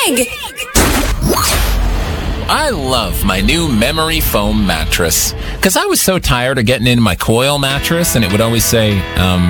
Greg! I love my new memory foam mattress because I was so tired of getting in my coil mattress and it would always say,